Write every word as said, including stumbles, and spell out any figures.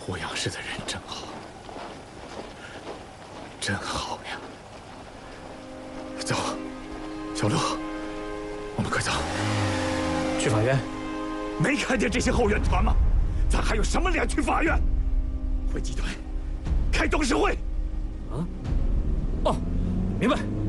濮阳市的人真好，真好呀！走，小陆，我们快走。 去法院？ 没看见这些后援团吗？咱还有什么脸去法院？回集团，开董事会。 啊？哦，明白。